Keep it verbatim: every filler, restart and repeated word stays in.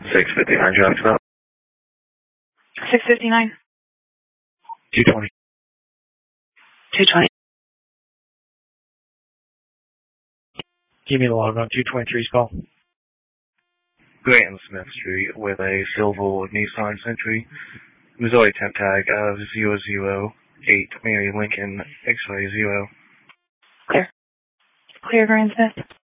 six fifty-nine Jacksonville. six fifty-nine. two twenty. two twenty. Give me the log on two twenty-three's call. Grant Smith Street with a silver Nissan Sentra. Missouri temp tag of zero zero eight Mary Lincoln X-ray zero. Clear. Clear, Grant Smith.